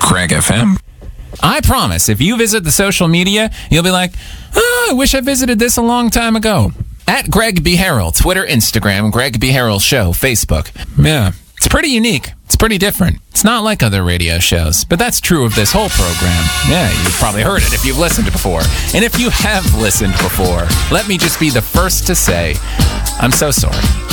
Craig FM. I promise, if you visit the social media, you'll be like, oh, I wish I visited this a long time ago. At Greg B. Harrell, Twitter, Instagram, Greg B. Harrell Show, Facebook. Yeah, it's pretty unique. It's pretty different. It's not like other radio shows, but that's true of this whole program. Yeah, you've probably heard it if you've listened before. And if you have listened before, let me just be the first to say, I'm so sorry.